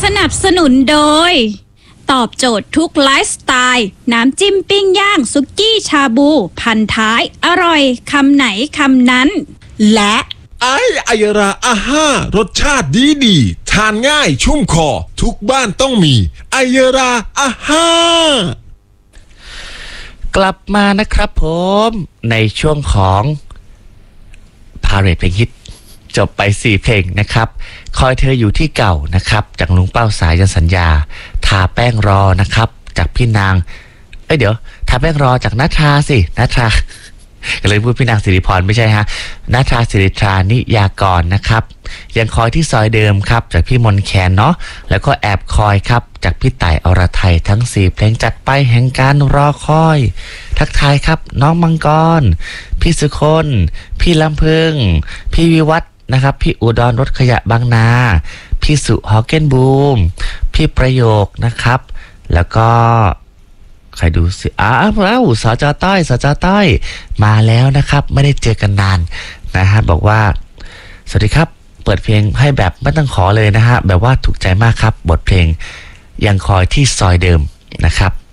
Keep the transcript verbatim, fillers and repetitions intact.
สนับสนุนโดยตอบโจทย์ทุกไลฟ์สไตล์น้ำจิ้มปิ้งย่างซุกี้ชาบูพันท้ายอร่อยคำไหนคำนั้นและไอไอยราอาห้ารสชาติดีดีทานง่ายชุ่มคอทุกบ้านต้องมีไอยราอาห้ากลับมานะครับผมในช่วงของพาเรทเพลงฮิตจบไปสี่เพลงนะครับคอยเธออยู่ที่เก่านะครับจากลุงเป้าสายันสัญญาทาแป้งรอนะครับจากพี่นางเอ้ยเดี๋ยวทาแป้งรอจากนัทราสินัทราก็เลยพูดพี่นางสิริพรไม่ใช่ฮะนัทราสิริธรานิยากรนะครับยังคอยที่ซอยเดิมครับจากพี่มนแคนเนาะแล้วก็แอบคอยครับจากพี่ต่ายอรไทยทั้งสี่เพลงจัดไปแห่งการรอคอยทักทายครับน้องมังกรพี่สุคนพี่ลำพึงพี่วิวัฒน์นะครับพี่อุดรรถขยะบางนาพี่สุฮอเกนบูมพี่ประโยคนะครับแล้วก็ใครดูสิอ้าวอ้าวสจต้อยสจต้อยมาแล้วนะครับไม่ได้เจอกันนานนะฮะบอกว่าสวัสดีครับเปิดเพลงให้แบบไม่ต้องขอเลยนะฮะแบบว่าถูกใจมากครับบทเพลงยังคอยที่ซอยเดิมนะครับ